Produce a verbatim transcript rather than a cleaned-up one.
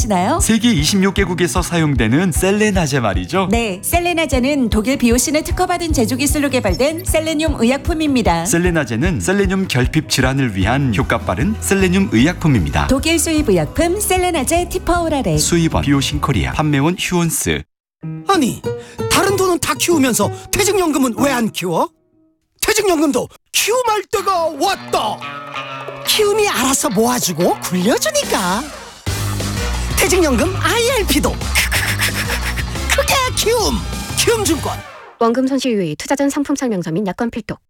아시나요? 세계 이십육 개국에서 사용되는 셀레나제 말이죠. 네, 셀레나제는 독일 비오신에 특허받은 제조 기술로 개발된 셀레늄 의약품입니다. 셀레나제는 셀레늄 결핍 질환을 위한 효과 빠른 셀레늄 의약품입니다. 독일 수입 의약품 셀레나제 티퍼오라레. 수입원 비오신 코리아, 판매원 휴온스. 아니, 다른 돈은 다 키우면서 퇴직연금은 왜 안 키워? 퇴직연금도 키움할 때가 왔다. 키움이 알아서 모아주고 굴려주니까. 퇴직연금 아이알피도 크게 키움. 키움증권. 원금 손실 유의, 투자 전 상품 설명서 및 약관 필독.